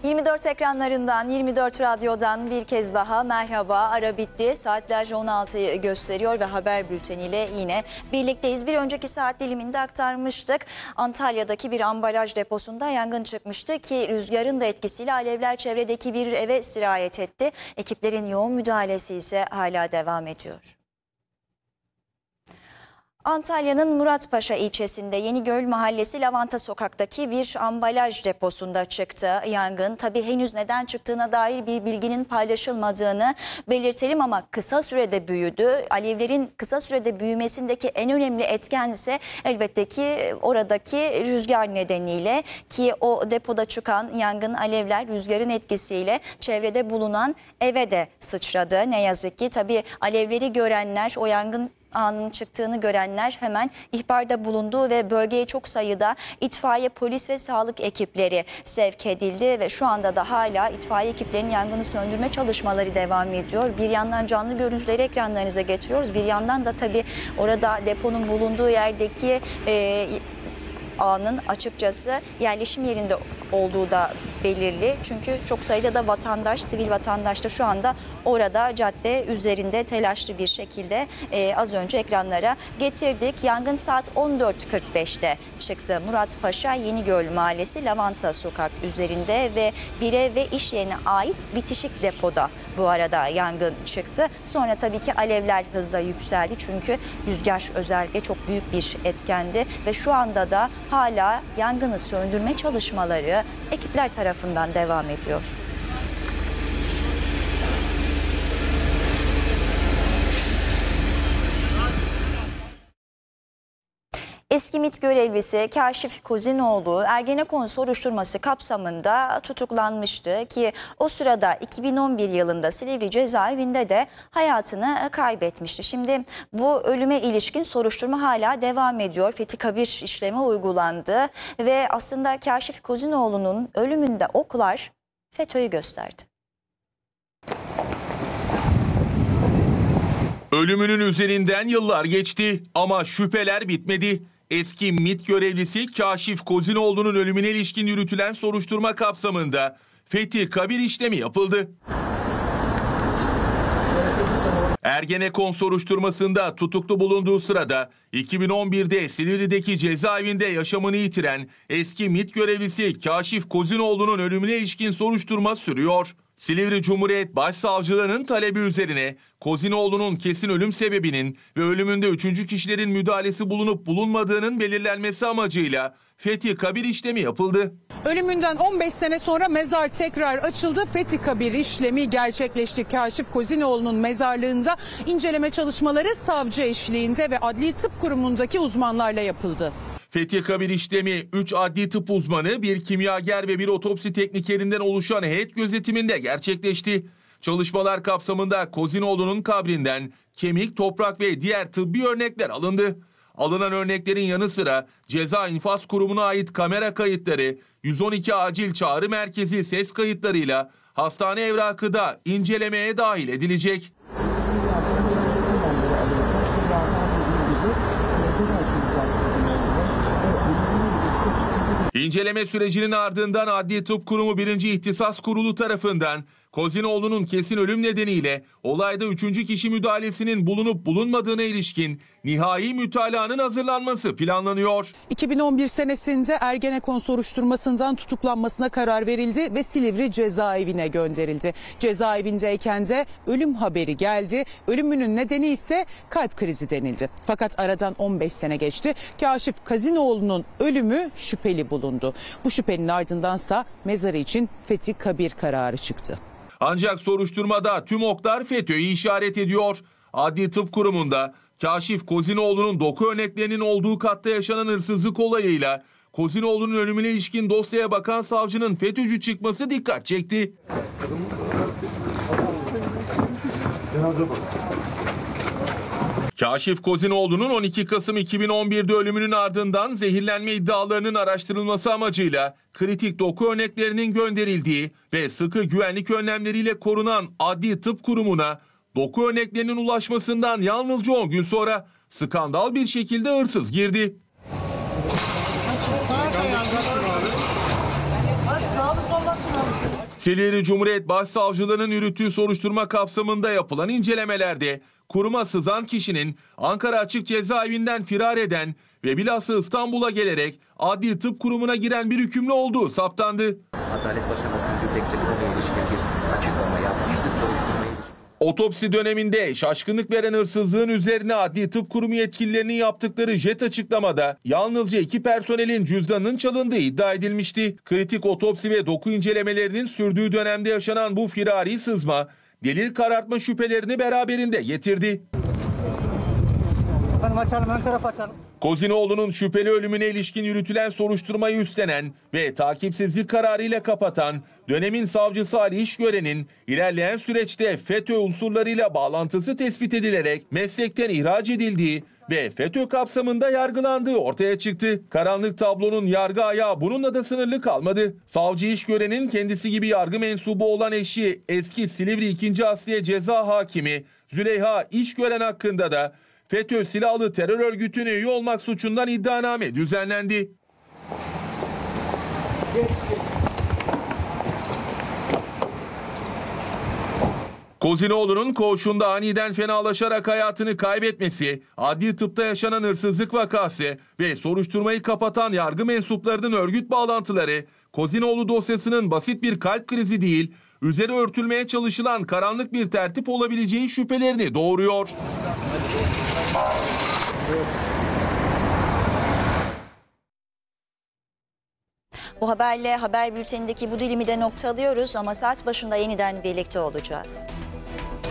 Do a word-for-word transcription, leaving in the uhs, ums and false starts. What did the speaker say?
yirmi dört ekranlarından, yirmi dört radyodan bir kez daha merhaba. Ara bitti. Saatler on altıyı gösteriyor ve haber bülteniyle yine birlikteyiz. Bir önceki saat diliminde aktarmıştık. Antalya'daki bir ambalaj deposunda yangın çıkmıştı ki rüzgarın da etkisiyle alevler çevredeki bir eve sirayet etti. Ekiplerin yoğun müdahalesi ise hala devam ediyor. Antalya'nın Muratpaşa ilçesinde Yenigöl Mahallesi Lavanta Sokak'taki bir ambalaj deposunda çıktı yangın. Tabii henüz neden çıktığına dair bir bilginin paylaşılmadığını belirtelim ama kısa sürede büyüdü. Alevlerin kısa sürede büyümesindeki en önemli etken ise elbette ki oradaki rüzgar nedeniyle, ki o depoda çıkan yangın alevler rüzgarın etkisiyle çevrede bulunan eve de sıçradı. Ne yazık ki tabii alevleri görenler, o yangın anının çıktığını görenler hemen ihbarda bulundu ve bölgeye çok sayıda itfaiye, polis ve sağlık ekipleri sevk edildi ve şu anda da hala itfaiye ekiplerinin yangını söndürme çalışmaları devam ediyor. Bir yandan canlı görüntüleri ekranlarınıza getiriyoruz. Bir yandan da tabii orada deponun bulunduğu yerdeki e, ağının açıkçası yerleşim yerinde olduğu da belirli. Çünkü çok sayıda da vatandaş, sivil vatandaş da şu anda orada cadde üzerinde telaşlı bir şekilde e, az önce ekranlara getirdik. Yangın saat on dört kırk beşte çıktı. Muratpaşa Yenigöl Mahallesi Lavanta Sokak üzerinde ve bir ev ve iş yerine ait bitişik depoda bu arada yangın çıktı. Sonra tabii ki alevler hızla yükseldi. Çünkü rüzgar özellikle çok büyük bir etkendi ve şu anda da hala yangını söndürme çalışmaları ekipler tarafından devam ediyor. Eski MİT görevlisi Kaşif Kozinoğlu Ergenekon soruşturması kapsamında tutuklanmıştı ki o sırada iki bin on bir yılında Silivri cezaevinde de hayatını kaybetmişti. Şimdi bu ölüme ilişkin soruşturma hala devam ediyor. Fethi Kabir işlemi uygulandı ve aslında Kaşif Kozinoğlu'nun ölümünde oklar FETÖ'yü gösterdi. Ölümünün üzerinden yıllar geçti ama şüpheler bitmedi. Eski MİT görevlisi Kaşif Kozinoğlu'nun ölümüne ilişkin yürütülen soruşturma kapsamında Fethi Kabir işlemi yapıldı. Ergenekon soruşturmasında tutuklu bulunduğu sırada iki bin on birde Silivri'deki cezaevinde yaşamını yitiren eski MİT görevlisi Kaşif Kozinoğlu'nun ölümüne ilişkin soruşturma sürüyor. Silivri Cumhuriyet Başsavcılığı'nın talebi üzerine Kozinoğlu'nun kesin ölüm sebebinin ve ölümünde üçüncü kişilerin müdahalesi bulunup bulunmadığının belirlenmesi amacıyla Fethi Kabir işlemi yapıldı. Ölümünden on beş sene sonra mezar tekrar açıldı. Fethi Kabir işlemi gerçekleşti. Kaşif Kozinoğlu'nun mezarlığında inceleme çalışmaları savcı eşliğinde ve Adli Tıp Kurumu'ndaki uzmanlarla yapıldı. Fethi Kabir işlemi üç adli tıp uzmanı, bir kimyager ve bir otopsi teknikerinden oluşan heyet gözetiminde gerçekleşti. Çalışmalar kapsamında Kozinoğlu'nun kabrinden kemik, toprak ve diğer tıbbi örnekler alındı. Alınan örneklerin yanı sıra Ceza İnfaz Kurumu'na ait kamera kayıtları, yüz on iki acil çağrı merkezi ses kayıtlarıyla hastane evrakı da incelemeye dahil edilecek. İnceleme sürecinin ardından Adli Tıp Kurumu birinci İhtisas Kurulu tarafından Kozinoğlu'nun kesin ölüm nedeniyle olayda üçüncü kişi müdahalesinin bulunup bulunmadığına ilişkin nihai mütalaanın hazırlanması planlanıyor. iki bin on bir senesinde Ergenekon soruşturmasından tutuklanmasına karar verildi ve Silivri cezaevine gönderildi. Cezaevindeyken de ölüm haberi geldi. Ölümünün nedeni ise kalp krizi denildi. Fakat aradan on beş sene geçti. Kaşif Kozinoğlu'nun ölümü şüpheli bulundu. Bu şüphenin ardındansa mezarı için Fethi Kabir kararı çıktı. Ancak soruşturmada tüm oklar FETÖ'yü işaret ediyor. Adli Tıp Kurumu'nda Kaşif Kozinoğlu'nun doku örneklerinin olduğu katta yaşanan hırsızlık olayıyla Kozinoğlu'nun ölümüne ilişkin dosyaya bakan savcının FETÖ'cü çıkması dikkat çekti. Kaşif Kozinoğlu'nun on iki Kasım iki bin on birde ölümünün ardından zehirlenme iddialarının araştırılması amacıyla kritik doku örneklerinin gönderildiği ve sıkı güvenlik önlemleriyle korunan Adli Tıp Kurumu'na doku örneklerinin ulaşmasından yalnızca on gün sonra skandal bir şekilde hırsız girdi. Hadi sağlık olmasın abi. Silivri Cumhuriyet Başsavcılığı'nın yürüttüğü soruşturma kapsamında yapılan incelemelerde kuruma sızan kişinin Ankara Açık Cezaevinden firar eden ve bilhassa İstanbul'a gelerek Adli Tıp Kurumu'na giren bir hükümlü olduğu saptandı. Adalet Başkanı'nın dedektif konuya ilişkin bir açıklama yapmıştı. Soruşturmaya ilişkin. Otopsi döneminde şaşkınlık veren hırsızlığın üzerine Adli Tıp Kurumu yetkililerinin yaptıkları jet açıklamada yalnızca iki personelin cüzdanının çalındığı iddia edilmişti. Kritik otopsi ve doku incelemelerinin sürdüğü dönemde yaşanan bu firari sızma delil karartma şüphelerini beraberinde getirdi. Efendim açalım, ön tarafı açalım. Kozinoğlu'nun şüpheli ölümüne ilişkin yürütülen soruşturmayı üstlenen ve takipsizlik kararıyla kapatan dönemin savcısı Ali İşgören'in ilerleyen süreçte FETÖ unsurlarıyla bağlantısı tespit edilerek meslekten ihraç edildiği ve FETÖ kapsamında yargılandığı ortaya çıktı. Karanlık tablonun yargı ayağı bununla da sınırlı kalmadı. Savcı İşgören'in kendisi gibi yargı mensubu olan eşi eski Silivri ikinci Asliye Ceza Hakimi Züleyha İşgören hakkında da FETÖ silahlı terör örgütüne üye olmak suçundan iddianame düzenlendi. Kozinoğlu'nun koğuşunda aniden fenalaşarak hayatını kaybetmesi, adli tıpta yaşanan hırsızlık vakası ve soruşturmayı kapatan yargı mensuplarının örgüt bağlantıları, Kozinoğlu dosyasının basit bir kalp krizi değil, üzeri örtülmeye çalışılan karanlık bir tertip olabileceği şüphelerini doğuruyor. Bu haberle haber bültenindeki bu dilimi de noktalıyoruz ama saat başında yeniden birlikte olacağız.